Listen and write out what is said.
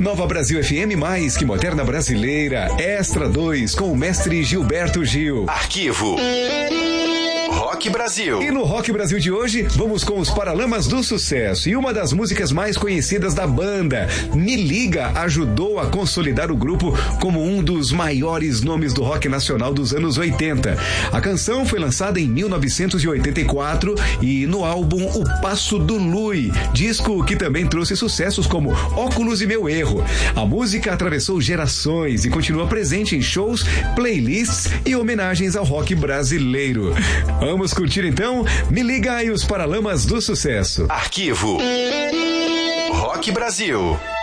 Nova Brasil FM, mais que moderna brasileira. Extra 2, com o mestre Gilberto Gil. Arquivo Rock Brasil. E no Rock Brasil de hoje, vamos com os Paralamas do Sucesso. E uma das músicas mais conhecidas da banda, Me Liga, ajudou a consolidar o grupo como um dos maiores nomes do rock nacional dos anos 80. A canção foi lançada em 1984 e no álbum O Passo do Lui, disco que também trouxe sucessos como Óculos e Meu Erro. A música atravessou gerações e continua presente em shows, playlists e homenagens ao rock brasileiro. Vamos curtir então Me Liga e os Paralamas do Sucesso. Arquivo Rock Brasil.